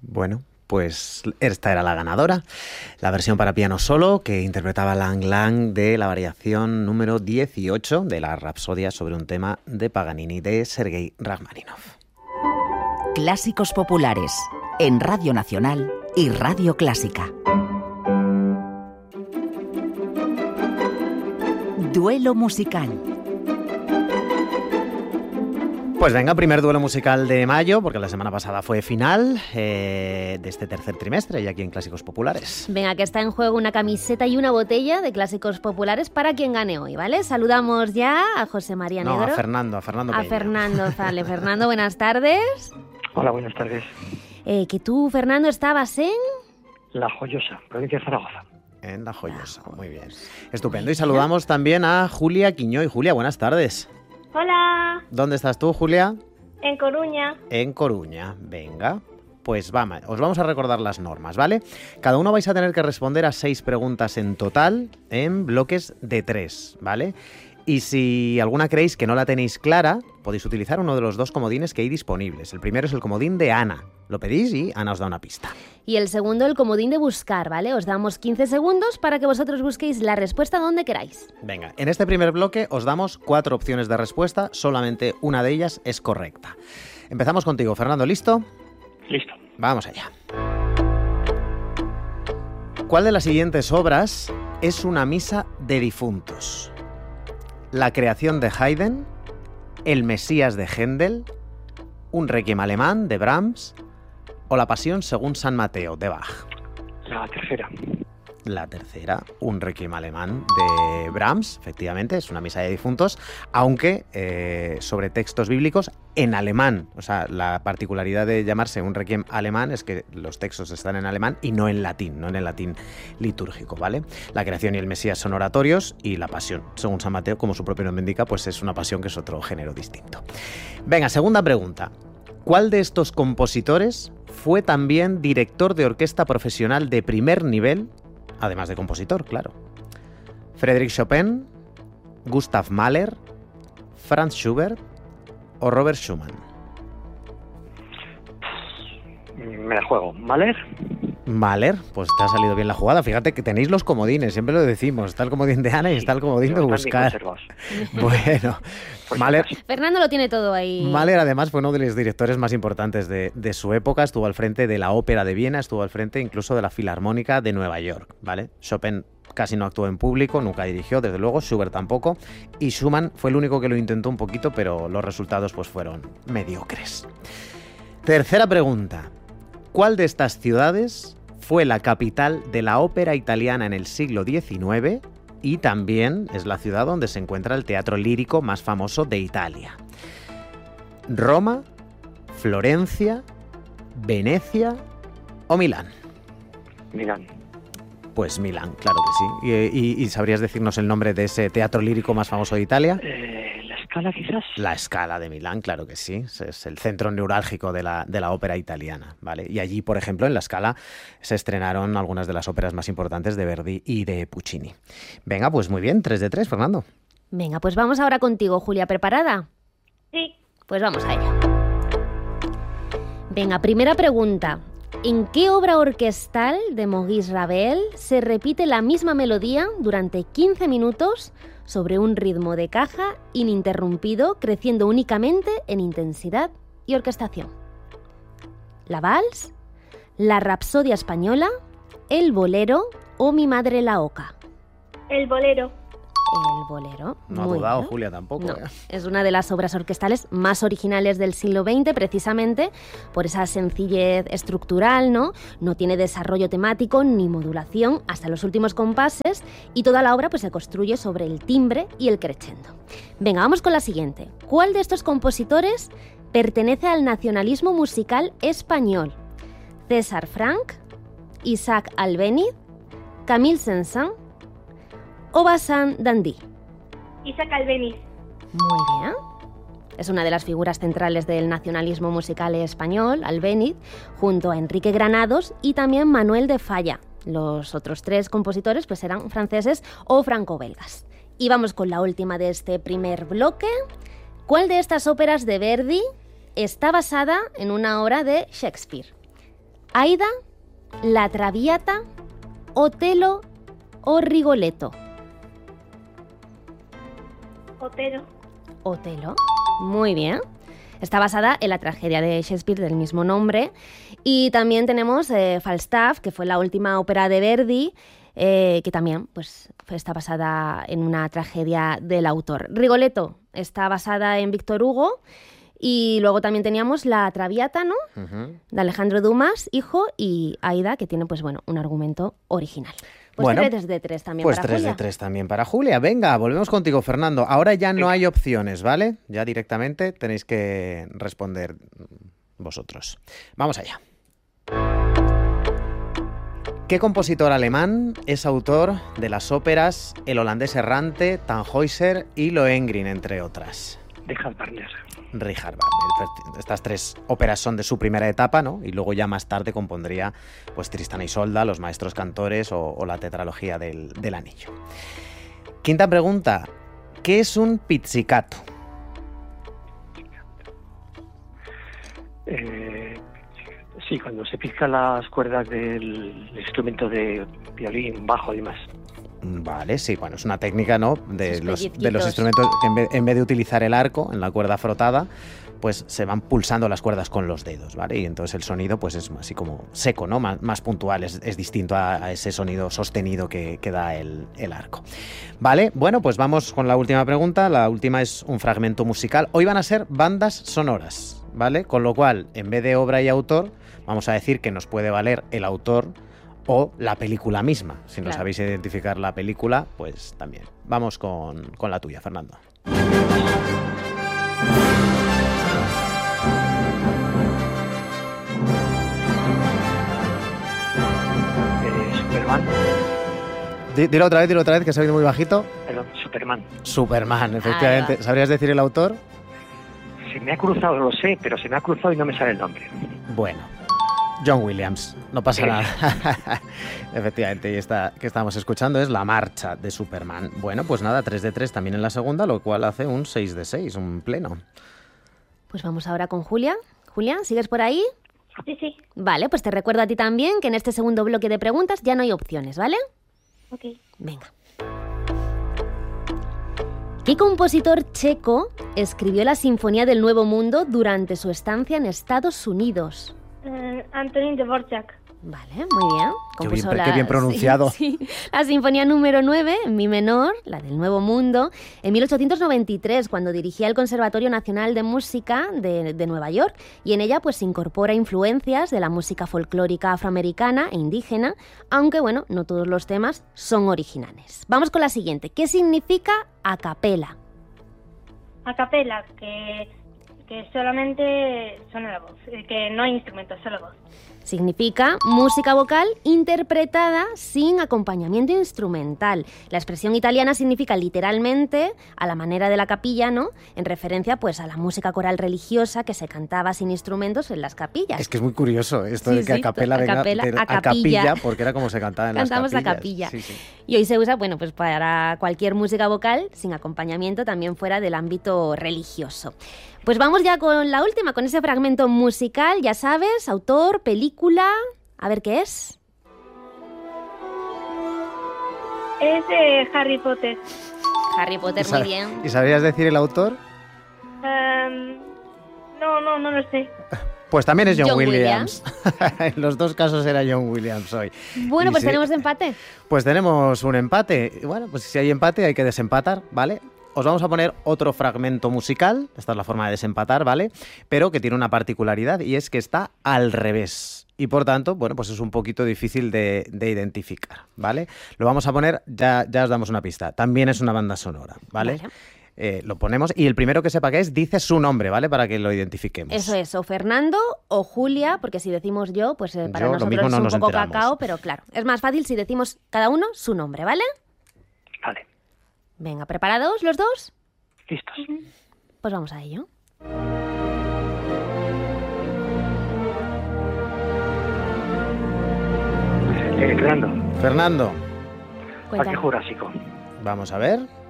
Bueno, pues esta era la ganadora, la versión para piano solo que interpretaba Lang Lang de la variación número 18 de la Rapsodia sobre un tema de Paganini de Sergei Rachmaninoff. Clásicos populares en Radio Nacional y Radio Clásica. Duelo musical. Pues venga, primer duelo musical de mayo, porque la semana pasada fue final de este tercer trimestre y aquí en Clásicos Populares. Venga, que está en juego una camiseta y una botella de Clásicos Populares para quien gane hoy, ¿vale? Saludamos ya a José María Negro. No, a Fernando Peña. A Fernando, vale. Fernando, buenas tardes. Hola, buenas tardes. Que tú, Fernando, estabas en... La Joyosa, provincia de Zaragoza. En La Joyosa, muy bien. Estupendo. Y saludamos también a Julia Quiñoy. Julia, buenas tardes. Hola. ¿Dónde estás tú, Julia? En Coruña. En Coruña, venga. Pues vamos, os vamos a recordar las normas, ¿vale? Cada uno vais a tener que responder a 6 preguntas en total en bloques de 3, ¿vale? Y si alguna creéis que no la tenéis clara, podéis utilizar uno de los 2 comodines que hay disponibles. El primero es el comodín de Ana. Lo pedís y Ana os da una pista. Y el segundo, el comodín de buscar, ¿vale? Os damos 15 segundos para que vosotros busquéis la respuesta donde queráis. Venga, en este primer bloque os damos 4 opciones de respuesta, solamente una de ellas es correcta. Empezamos contigo, Fernando, ¿listo? Listo. Vamos allá. ¿Cuál de las siguientes obras es una misa de difuntos? ¿La creación de Haydn? ¿El Mesías de Händel? ¿Un requiem alemán de Brahms? ¿O la Pasión según San Mateo de Bach? La tercera. La tercera, un requiem alemán de Brahms, efectivamente, es una misa de difuntos, aunque sobre textos bíblicos en alemán. O sea, la particularidad de llamarse un requiem alemán es que los textos están en alemán y no en latín, no en el latín litúrgico, ¿vale? La creación y el Mesías son oratorios y la Pasión, según San Mateo, como su propio nombre indica, pues es una pasión que es otro género distinto. Venga, segunda pregunta. ¿Cuál de estos compositores fue también director de orquesta profesional de primer nivel, además de compositor, claro? ¿Frédéric Chopin, Gustav Mahler, Franz Schubert o Robert Schumann? Me la juego. ¿Mahler? Mahler, pues te ha salido bien la jugada. Fíjate que tenéis los comodines, siempre lo decimos. Está el comodín de Ana y está el comodín de buscar. Bueno, pues Mahler... Fernando lo tiene todo ahí. Mahler además fue uno de los directores más importantes de su época. Estuvo al frente de la Ópera de Viena, estuvo al frente incluso de la Filarmónica de Nueva York, ¿vale? Chopin casi no actuó en público, nunca dirigió, desde luego, Schubert tampoco, y Schumann fue el único que lo intentó un poquito, pero los resultados pues fueron mediocres. Tercera pregunta. ¿Cuál de estas ciudades fue la capital de la ópera italiana en el siglo XIX y también es la ciudad donde se encuentra el teatro lírico más famoso de Italia? ¿Roma, Florencia, Venecia o Milán? Milán. Pues Milán, claro que sí. ¿Y sabrías decirnos el nombre de ese teatro lírico más famoso de Italia? ¿La Scala, quizás? La Scala de Milán, claro que sí. Es el centro neurálgico de la ópera italiana, ¿vale? Y allí, por ejemplo, en la Scala se estrenaron algunas de las óperas más importantes de Verdi y de Puccini. Venga, pues muy bien, 3 de 3, Fernando. Venga, pues vamos ahora contigo, Julia. ¿Preparada? Sí. Pues vamos a ello. Venga, primera pregunta. ¿En qué obra orquestal de Maurice Ravel se repite la misma melodía durante 15 minutos sobre un ritmo de caja ininterrumpido, creciendo únicamente en intensidad y orquestación? ¿La Vals, la Rapsodia española, el Bolero o Mi madre la oca? El Bolero. El Bolero. No ha Muy dudado, bien. Julia, tampoco. No, es una de las obras orquestales más originales del siglo XX, precisamente por esa sencillez estructural, ¿no? No tiene desarrollo temático ni modulación hasta los últimos compases y toda la obra pues, se construye sobre el timbre y el crescendo. Venga, vamos con la siguiente. ¿Cuál de estos compositores pertenece al nacionalismo musical español? ¿César Franck, Isaac Albéniz, Camille Saint-Saëns o Bazin Dandy? Isaac Albéniz. Muy bien. Es una de las figuras centrales del nacionalismo musical español, Albéniz, junto a Enrique Granados y también Manuel de Falla. Los otros 3 compositores pues eran franceses o franco-belgas. Y vamos con la última de este primer bloque. ¿Cuál de estas óperas de Verdi está basada en una obra de Shakespeare? ¿Aida, La Traviata, Otelo o Rigoletto? Otelo. Otelo. Muy bien. Está basada en la tragedia de Shakespeare del mismo nombre. Y también tenemos Falstaff, que fue la última ópera de Verdi, que también pues, está basada en una tragedia del autor. Rigoletto está basada en Víctor Hugo. Y luego también teníamos La Traviata, ¿no? De Alejandro Dumas, hijo, y Aida, que tiene pues bueno, un argumento original. Pues bueno, 3 de 3 también pues para 3 Julia. de 3 también para Julia. Venga, volvemos contigo, Fernando. Ahora ya no hay opciones, ¿vale? Ya directamente tenéis que responder vosotros. Vamos allá. ¿Qué compositor alemán es autor de las óperas El holandés errante, Tannhäuser y Lohengrin, entre otras? Richard Wagner. Richard Wagner. Estas 3 óperas son de su primera etapa, ¿no? Y luego ya más tarde compondría pues Tristán y Isolda, Los maestros cantores o la tetralogía del Anillo. Quinta pregunta. ¿Qué es un pizzicato? Sí, cuando se pizcan las cuerdas del instrumento de violín, bajo y demás. Vale, sí, bueno, es una técnica, ¿no? De Esos los pellizquitos. instrumentos que en vez de utilizar el arco en la cuerda frotada, pues se van pulsando las cuerdas con los dedos, ¿vale? Y entonces el sonido pues es así como seco, ¿no? Más puntual, es distinto a ese sonido sostenido que da el arco. Vale, bueno, pues vamos con la última pregunta. La última es un fragmento musical. Hoy van a ser bandas sonoras, ¿vale? Con lo cual, en vez de obra y autor, vamos a decir que nos puede valer el autor o la película misma. Si no Claro. sabéis identificar la película, pues también. Vamos con la tuya, Fernando. Superman. Dilo otra vez, que se ha oído muy bajito. Perdón, Superman. Superman, efectivamente. Ahí va. ¿Sabrías decir el autor? Se me ha cruzado, lo sé, pero se me ha cruzado y no me sale el nombre. Bueno, John Williams, no pasa nada. Efectivamente, y esta que estamos escuchando es La marcha de Superman. Bueno, pues nada, 3 de 3 también en la segunda, lo cual hace un 6 de 6, un pleno. Pues vamos ahora con Julia. Julia, ¿sigues por ahí? Sí, sí. Vale, pues te recuerdo a ti también que en este segundo bloque de preguntas ya no hay opciones, ¿vale? Ok. Venga. ¿Qué compositor checo escribió la Sinfonía del Nuevo Mundo durante su estancia en Estados Unidos? Antonín Dvořák. Vale, muy bien. Qué bien pronunciado. Sí, sí. La Sinfonía número 9, en mi menor, la del Nuevo Mundo, en 1893, cuando dirigía el Conservatorio Nacional de Música de Nueva York. Y en ella pues incorpora influencias de la música folclórica afroamericana e indígena, aunque bueno, no todos los temas son originales. Vamos con la siguiente. ¿Qué significa a capela? A capela, que solamente suena la voz, que no hay instrumentos, solo voz. Significa música vocal interpretada sin acompañamiento instrumental. La expresión italiana significa literalmente a la manera de la capilla, ¿no? En referencia pues a la música coral religiosa que se cantaba sin instrumentos en las capillas. Es que es muy curioso esto Sí, de que sí, a capela venga a capilla, porque era como se cantaba en las capillas. Cantamos a capilla. Sí, sí. Y hoy se usa, bueno, pues para cualquier música vocal sin acompañamiento, también fuera del ámbito religioso. Pues vamos ya con la última, con ese fragmento musical, ya sabes, autor, película, a ver qué es. Es de Harry Potter. Harry Potter, muy bien. ¿Y sabrías decir el autor? No lo sé. Pues también es John John Williams. En los dos casos era John Williams hoy. Bueno, Y pues sí, tenemos empate. Pues tenemos un empate. Y bueno, pues si hay empate hay que desempatar, ¿vale? Os vamos a poner otro fragmento musical, esta es la forma de desempatar, ¿vale? Pero que tiene una particularidad y es que está al revés. Y por tanto, bueno, pues es un poquito difícil de identificar, ¿vale? Lo vamos a poner, ya os damos una pista. También es una banda sonora, ¿vale? Lo ponemos y el primero que sepa qué es, dice su nombre, ¿vale? Para que lo identifiquemos. Eso es, o Fernando o Julia, porque si decimos yo, pues para Yo, lo nosotros mismo, es no un nos poco enteramos. cacao, pero claro, es más fácil si decimos cada uno su nombre, ¿vale? Vale, Venga, ¿preparados los dos? listos. Pues vamos a ello. Fernando, Fernando, Cuéntame. Parque Jurásico. vamos a ver.